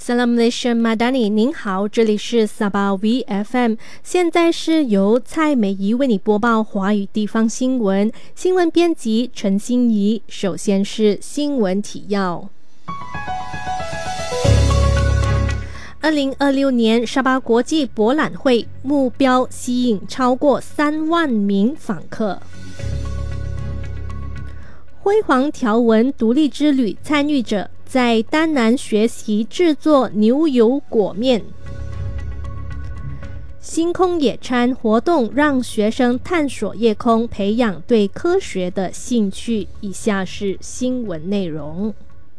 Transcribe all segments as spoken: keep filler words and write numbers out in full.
Salam Malaysia Madani， 您好，这里是 Sabah V F M， 现在是由蔡美仪为你播报华语地方新闻，新闻编辑陈欣怡。首先是新闻提要。二零二六年沙巴国际博览会目标吸引超过三万名访客。辉煌条纹独立之旅参与者在丹南学习制作牛油果面。星空野餐活动让学生探索夜空，培养对科学的兴趣。以下是新闻内容。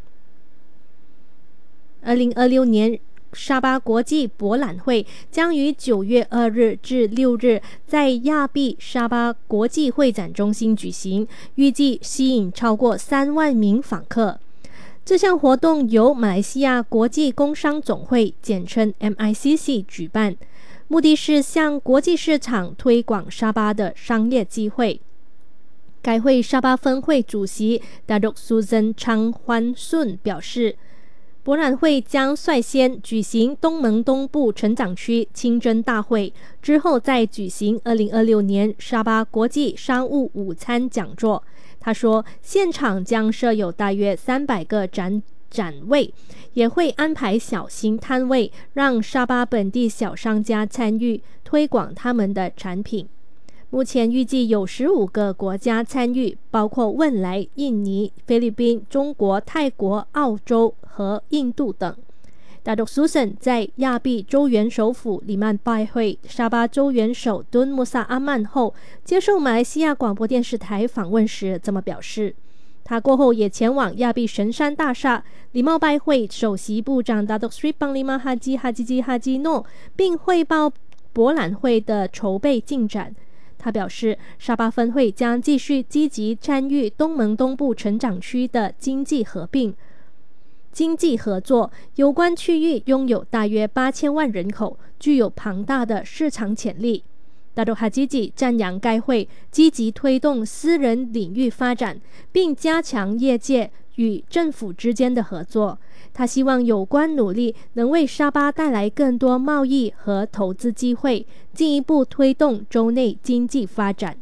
二零二六年沙巴国际博览会将于九月二日至六日在亚庇沙巴国际会展中心举行，预计吸引超过三万名访客。这项活动由马来西亚国际工商总会简称 M I C C 举办，目的是向国际市场推广沙巴的商业机会。该会沙巴分会主席 Datuk Susan Chang Hwan Sun 表示，博览会将率先举行东盟东部成长区清真大会，之后再举行二零二六年沙巴国际商务午餐讲座。他说，现场将设有大约三百个展展位，也会安排小型摊位，让沙巴本地小商家参与推广他们的产品。目前预计有十五个国家参与，包括汶莱、印尼、菲律宾、中国、泰国、澳洲和印度等。Datuk Susan 在亚庇州元首府里曼拜会沙巴州元首敦穆萨阿曼后，接受马来西亚广播电视台访问时这么表示。他过后也前往亚庇神山大厦礼貌拜会首席部长 Datuk Sri Panglima Haji Hajiji Haji Noor， 并汇报博览会的筹备进展。他表示，沙巴分会将继续积极参与东盟东部成长区的经济合并、经济合作。有关区域拥有大约八千万人口，具有庞大的市场潜力。达杜哈基吉赞扬该会积极推动私人领域发展，并加强业界与政府之间的合作。他希望有关努力能为沙巴带来更多贸易和投资机会，进一步推动州内经济发展。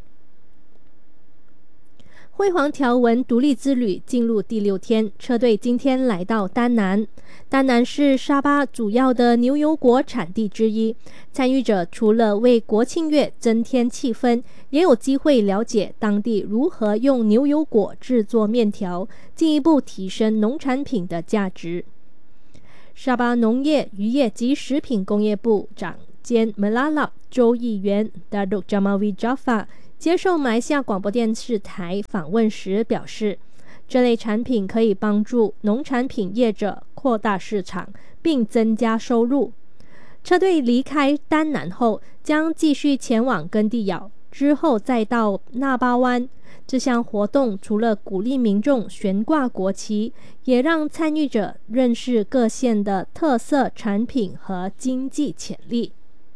辉煌条纹独立之旅进入第六天，车队今天来到丹南。丹南是沙巴主要的牛油果产地之一，参与者除了为国庆月增添气氛，也有机会了解当地如何用牛油果制作面条，进一步提升农产品的价值。沙巴农业、渔业及食品工业部长兼马拉拉州议员 Datuk Jamawi Jaafar接受马来西亚广播电视台访问时表示，这类产品可以帮助农产品业者扩大市场并增加收入。车队离开丹南后将继续前往根地咬，之后再到纳巴湾。这项活动除了鼓励民众悬挂国旗，也让参与者认识各县的特色产品和经济潜力。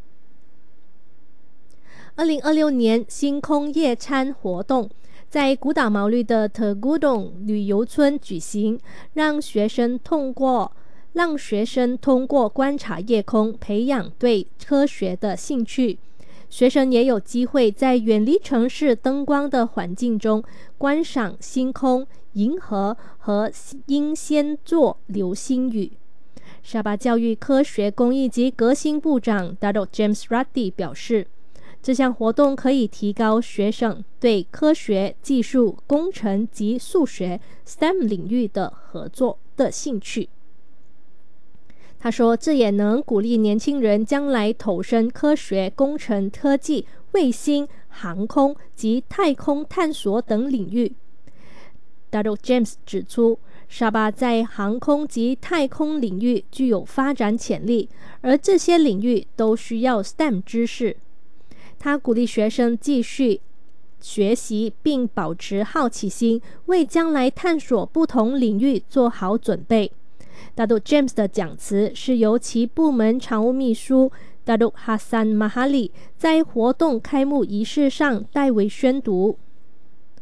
二零二六年星空夜餐活动在古岛毛利的特古洞旅游村举行，让学生通过让学生通过观察夜空，培养对科学的兴趣。学生也有机会在远离城市灯光的环境中观赏星空、银河和英仙座流星雨。沙巴教育科学工艺及革新部长 Datuk James Ratty 表示，这项活动可以提高学生对科学、技术、工程及数学 S T E M 领域的合作的兴趣。他说，这也能鼓励年轻人将来投身科学、工程、科技、卫星、航空及太空探索等领域。Datuk James 指出，沙巴在航空及太空领域具有发展潜力，而这些领域都需要 S T E M 知识。他鼓励学生继续学习并保持好奇心，为将来探索不同领域做好准备。Datuk James 的讲词是由其部门常务秘书 Datuk Hassan Mahali 在活动开幕仪式上代为宣读。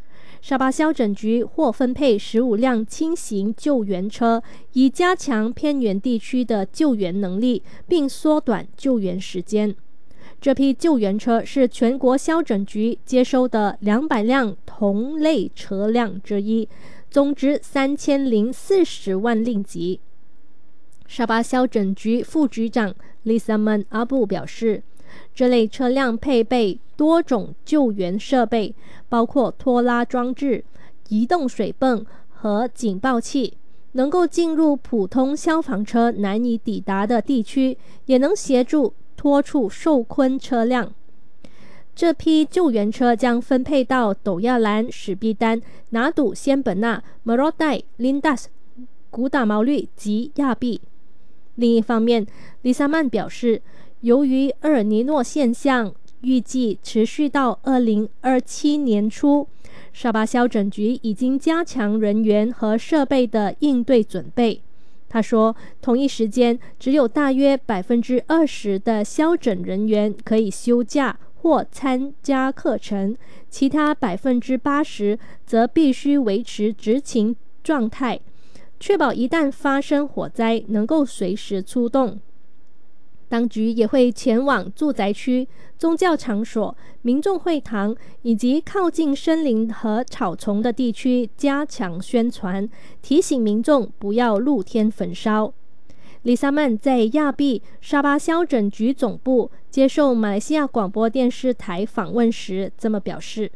沙巴消拯局或分配十五辆轻型救援车，以加强偏远地区的救援能力，并缩短救援时间。这批救援车是全国消拯局接收的两百辆同类车辆之一，总值三千零四十万令吉。沙巴消拯局副局长 Lisaman Abu 表示，这类车辆配备多种救援设备，包括拖拉装置、移动水泵和警报器，能够进入普通消防车难以抵达的地区，也能协助拖出受困车辆。这批救援车将分配到斗亚兰、史必丹、拿督仙本那、莫罗代、林达斯、古达毛绿及亚庇。另一方面，里萨曼表示，由于厄尔尼诺现象预计持续到二零二七年初，沙巴消拯局已经加强人员和设备的应对准备。他说，同一时间只有大约百分之二十的消拯人员可以休假或参加课程，其他百分之八十则必须维持执勤状态，确保一旦发生火灾能够随时出动。当局也会前往住宅区、宗教场所、民众会堂以及靠近森林和草丛的地区加强宣传，提醒民众不要露天焚烧。里萨曼在亚庇沙巴消拯局总部接受马来西亚广播电视台访问时这么表示。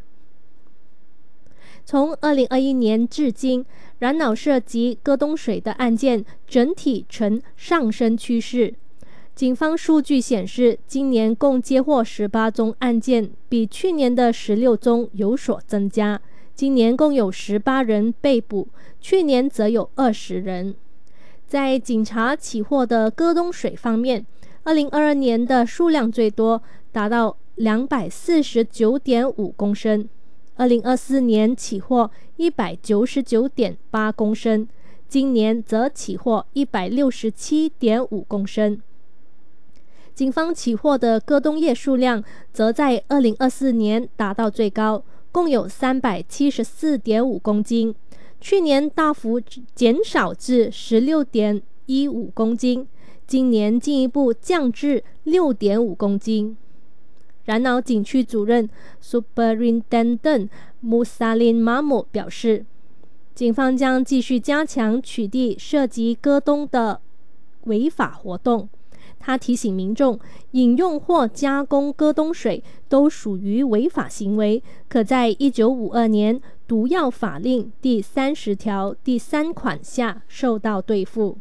从二零二一年至今，染脑涉及戈东水的案件整体呈上升趋势。警方数据显示，今年共接获十八宗案件，比去年的十六宗有所增加。今年共有十八人被捕，去年则有二十人。在警察起获的戈东水方面，二零二二年的数量最多，达到两百四十九点五公升。二零二四年起获一百九十九点八公升，今年则起获一百六十七点五公升。警方起获的戈东液数量则在二零二四年达到最高，共有三百七十四点五公斤，去年大幅减少至十六点一五公斤，今年进一步降至六点五公斤。染脑警区主任 Superintendent Musalin Mahmud 表示，警方将继续加强取缔涉及戈东的违法活动。他提醒民众，饮用或加工戈东水都属于违法行为，可在一九五二年毒药法令第三十条第三款下受到对付。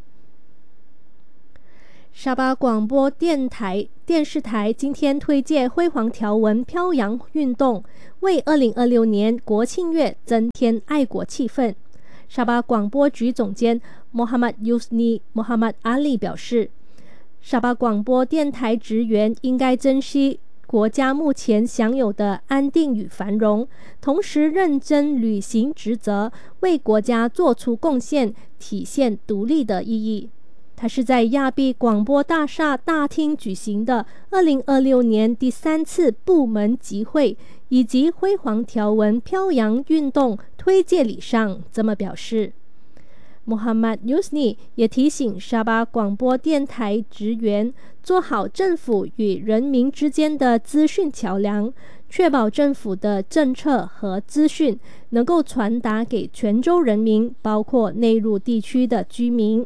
沙巴广播电台电视台今天推介辉煌条纹飘扬运动，为二零二六年国庆月增添爱国气氛。沙巴广播局总监 Muhammad Yusni Muhammad Ali 表示，沙巴广播电台职员应该珍惜国家目前享有的安定与繁荣，同时认真履行职责，为国家做出贡献，体现独立的意义。他是在亚庇广播大厦大厅举行的二零二六年第三次部门集会以及辉煌条纹飘扬运动推介礼上这么表示。Muhammad Yusni 也提醒沙巴广播电台职员做好政府与人民之间的资讯桥梁，确保政府的政策和资讯能够传达给全州人民，包括内陆地区的居民。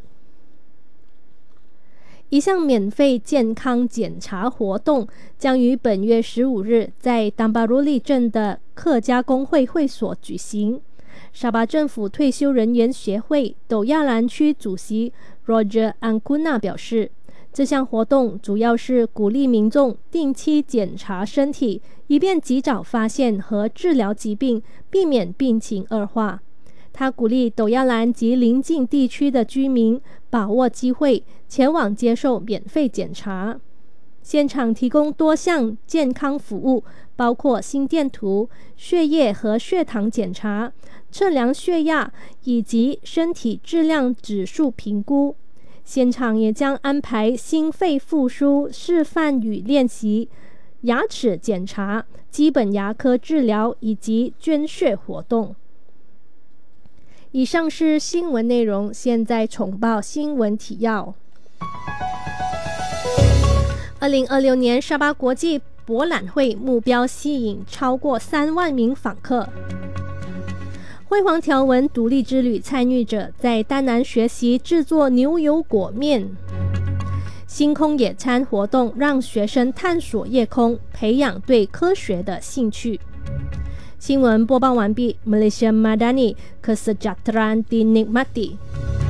一项免费健康检查活动将于本月十五日在丹巴鲁利镇的客家工会会所举行。沙巴政府退休人员协会斗亚兰区主席 Roger Ancuna 表示，这项活动主要是鼓励民众定期检查身体，以便及早发现和治疗疾病，避免病情恶化。他鼓励斗亚兰及邻近地区的居民把握机会，前往接受免费检查。现场提供多项健康服务，包括心电图、血液和血糖检查、测量血压以及身体质量指数评估。现场也将安排心肺复苏示范与练习、牙齿检查、基本牙科治疗以及捐血活动。 以上是新闻内容，现在重报新闻提要。二零二六年沙巴国际博览会目标吸引超过三万名访客。辉煌条纹独立之旅参与者在丹南学习制作牛油果面。星空野餐活动让学生探索夜空，培养对科学的兴趣。新闻播报完毕。Malaysia Madani Kesejahteraan dinikmati。